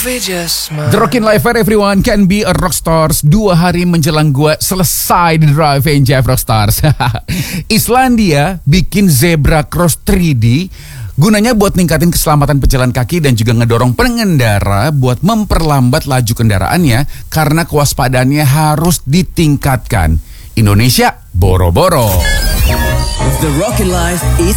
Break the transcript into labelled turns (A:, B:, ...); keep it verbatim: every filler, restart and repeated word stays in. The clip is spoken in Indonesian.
A: The Rockin' Life where everyone can be a rockstars. Dua hari menjelang gue selesai di Drive and Jive Rockstars. Islandia bikin zebra cross tiga D gunanya buat ningkatin keselamatan pejalan kaki dan juga ngedorong pengendara buat memperlambat laju kendaraannya karena kewaspadaannya harus ditingkatkan. Indonesia boro-boro.
B: The Rockin' Life is